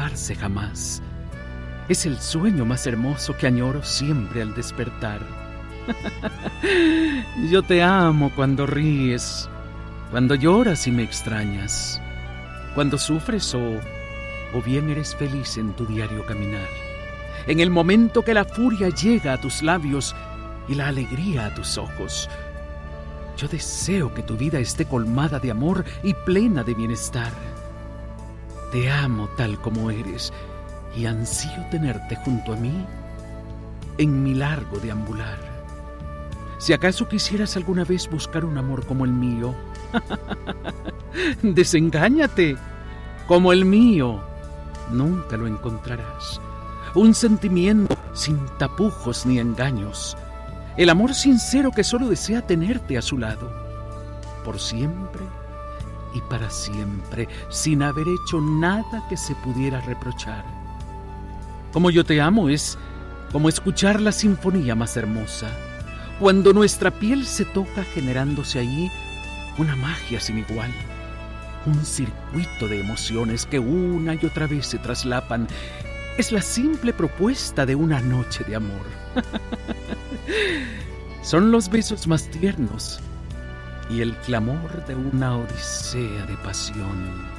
acabarse jamás. Es el sueño más hermoso que añoro siempre al despertar. Yo te amo cuando ríes, cuando lloras y me extrañas, cuando sufres o bien eres feliz en tu diario caminar. En el momento que la furia llega a tus labios y la alegría a tus ojos, yo deseo que tu vida esté colmada de amor y plena de bienestar. Te amo tal como eres y ansío tenerte junto a mí en mi largo deambular. Si acaso quisieras alguna vez buscar un amor como el mío, desengáñate, como el mío nunca lo encontrarás. Un sentimiento sin tapujos ni engaños, el amor sincero que solo desea tenerte a su lado, por siempre y para siempre, sin haber hecho nada que se pudiera reprochar. Como yo te amo es como escuchar la sinfonía más hermosa, cuando nuestra piel se toca generándose allí una magia sin igual, un circuito de emociones que una y otra vez se traslapan. Es la simple propuesta de una noche de amor. Son los besos más tiernos y el clamor de una odisea de pasión.